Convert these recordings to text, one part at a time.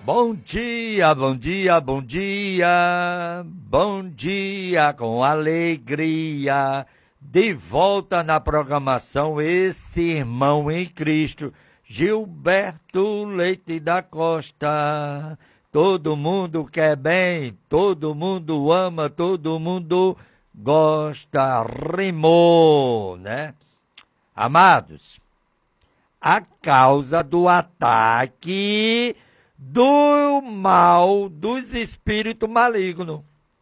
Bom dia, bom dia, bom dia, bom dia com alegria, de volta na programação esse irmão em Cristo, Gilberto Leite da Costa. Todo mundo quer bem, todo mundo ama, todo mundo gosta, rimou, né? Amados, a causa do ataque do mal dos espíritos malignos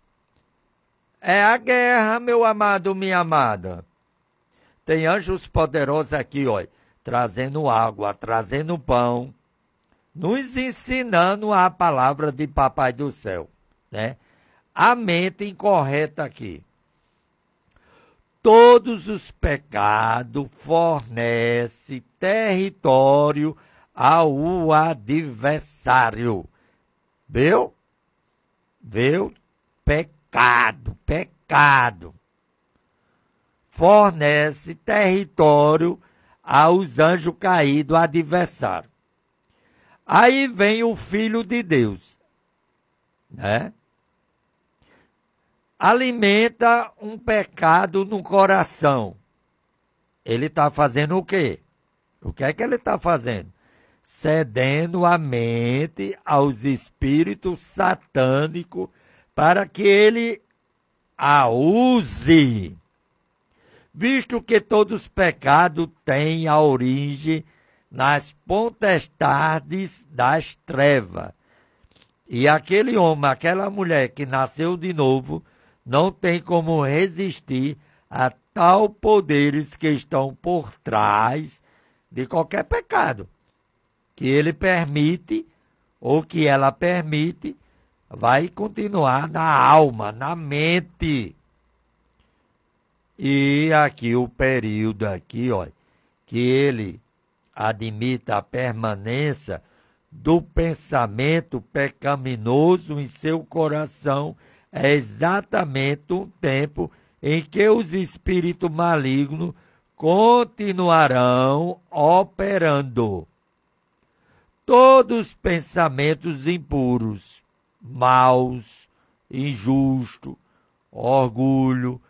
é a guerra, meu amado, minha amada. Tem anjos poderosos aqui, ó, trazendo água, trazendo pão, nos ensinando a palavra de Papai do Céu, né? A mente incorreta aqui. Todos os pecados fornecem território ao adversário. Viu? Viu? Pecado. Fornece território aos anjos caídos, adversário. Aí vem o Filho de Deus, né? Alimenta um pecado no coração. Ele está fazendo o quê? O que é que ele está fazendo? Cedendo a mente aos espíritos satânicos para que ele a use. Visto que todos os pecados têm a origem nas potestades das trevas. E aquele homem, aquela mulher que nasceu de novo, não tem como resistir a tal poderes que estão por trás de qualquer pecado. Que ele permite, ou que ela permite, vai continuar na alma, na mente. E aqui o período aqui, ó, que ele admita a permanência do pensamento pecaminoso em seu coração é exatamente um tempo em que os espíritos malignos continuarão operando. Todos os pensamentos impuros, maus, injustos, orgulho,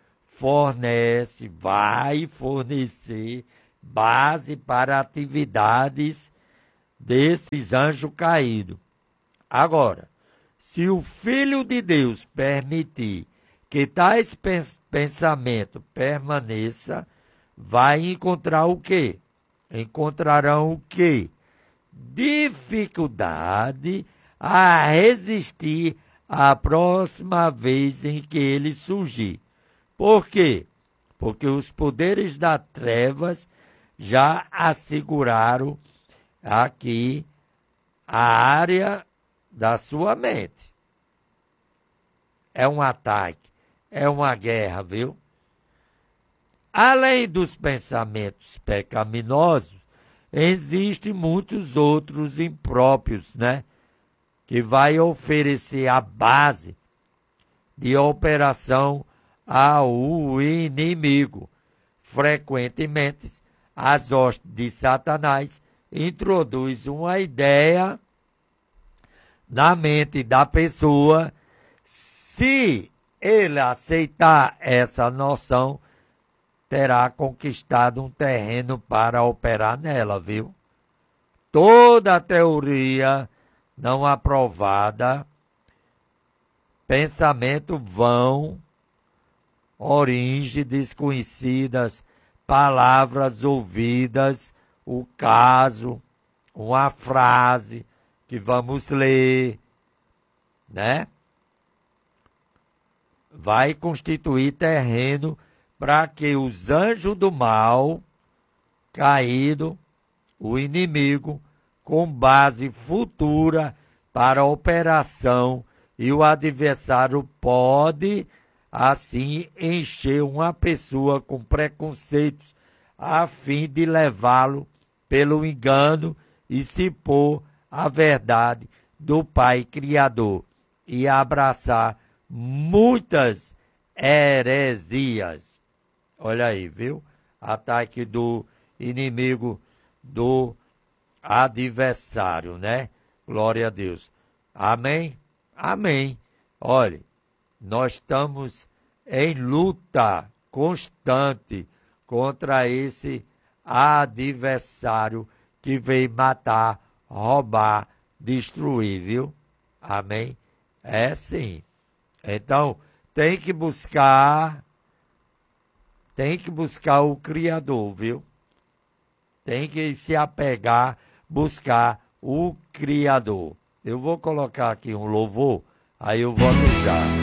vai fornecer base para atividades desses anjos caídos. Agora, se o Filho de Deus permitir que tais pensamentos permaneçam, vai encontrar o quê? Encontrarão o quê? Dificuldade a resistir à próxima vez em que ele surgir. Por quê? Porque os poderes das trevas já asseguraram aqui a área da sua mente. É um ataque, é uma guerra, viu? Além dos pensamentos pecaminosos, existem muitos outros impróprios, né? Que vai oferecer a base de operação ao inimigo. Frequentemente, as hostes de Satanás introduz uma ideia na mente da pessoa. Se ele aceitar essa noção, terá conquistado um terreno para operar nela, viu? Toda teoria não aprovada, pensamento vão, origem desconhecidas, palavras ouvidas, o caso, uma frase que vamos ler, né? Vai constituir terreno para que os anjos do mal caído, o inimigo, com base futura para a operação, e o adversário pode, assim, encher uma pessoa com preconceitos, a fim de levá-lo pelo engano e se pôr a verdade do Pai Criador e abraçar muitas heresias. Olha aí, viu? Ataque do inimigo, do adversário, né? Glória a Deus. Amém? Amém. Olhe, nós estamos em luta constante contra esse adversário que vem matar, roubar, destruir, viu? Amém? É sim. Então, tem que buscar o Criador, viu? Tem que se apegar, buscar o Criador. Eu vou colocar aqui um louvor, aí eu volto já.